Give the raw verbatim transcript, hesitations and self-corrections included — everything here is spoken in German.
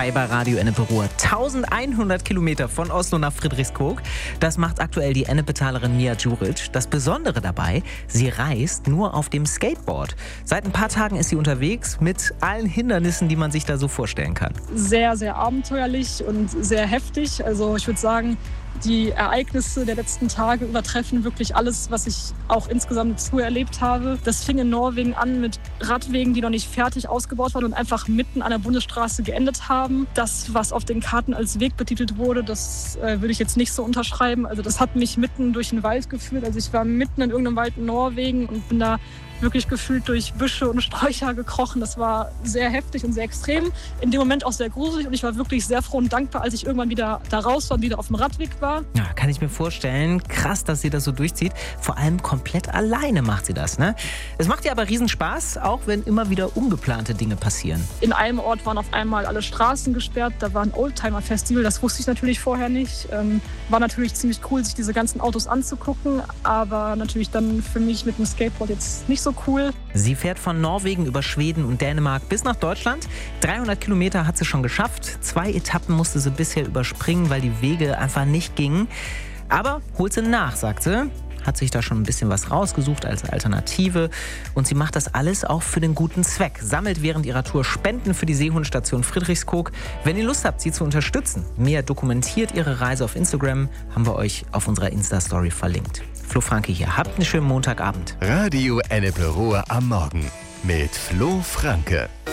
Hi bei Radio Ennepe-Ruhr. eintausendeinhundert Kilometer von Oslo nach Friedrichskoog. Das macht aktuell die Ennepetalerin Mia Djuric. Das Besondere dabei, sie reist nur auf dem Skateboard. Seit ein paar Tagen ist sie unterwegs mit allen Hindernissen, die man sich da so vorstellen kann. Sehr, sehr abenteuerlich und sehr heftig. Also ich würde sagen, die Ereignisse der letzten Tage übertreffen wirklich alles, was ich auch insgesamt so erlebt habe. Das fing in Norwegen an mit Radwegen, die noch nicht fertig ausgebaut waren und einfach mitten an der Bundesstraße geendet haben. Das, was auf den Karten als Weg betitelt wurde, das äh, würde ich jetzt nicht so unterschreiben. Also das hat mich mitten durch den Wald geführt. Also ich war mitten in irgendeinem Wald in Norwegen und bin da wirklich gefühlt durch Büsche und Sträucher gekrochen. Das war sehr heftig und sehr extrem. In dem Moment auch sehr gruselig und ich war wirklich sehr froh und dankbar, als ich irgendwann wieder da raus war und wieder auf dem Radweg war. Ja, kann ich mir vorstellen. Krass, dass sie das so durchzieht. Vor allem komplett alleine macht sie das, ne? Es macht ihr aber Riesenspaß, auch wenn immer wieder ungeplante Dinge passieren. In einem Ort waren auf einmal alle Straßen gesperrt. Da war ein Oldtimer-Festival, das wusste ich natürlich vorher nicht. Ähm, war natürlich ziemlich cool, sich diese ganzen Autos anzugucken, aber natürlich dann für mich mit dem Skateboard jetzt nicht so cool. Sie fährt von Norwegen über Schweden und Dänemark bis nach Deutschland. dreihundert Kilometer hat sie schon geschafft. Zwei Etappen musste sie bisher überspringen, weil die Wege einfach nicht gingen. Aber holt sie nach, sagt sie. Hat sich da schon ein bisschen was rausgesucht als Alternative. Und sie macht das alles auch für den guten Zweck. Sammelt während ihrer Tour Spenden für die Seehundstation Friedrichskoog. Wenn ihr Lust habt, sie zu unterstützen, mehr dokumentiert ihre Reise auf Instagram, haben wir euch auf unserer Insta-Story verlinkt. Flo Franke hier. Habt einen schönen Montagabend. Radio Ennepe-Ruhr am Morgen mit Flo Franke.